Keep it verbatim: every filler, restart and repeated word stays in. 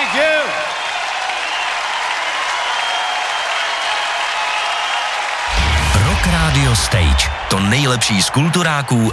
Thank you. Rock Radio Stage. To nejlepší z kulturáků